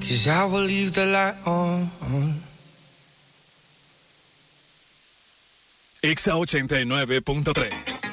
'cause I will leave the light on. Exa 89.3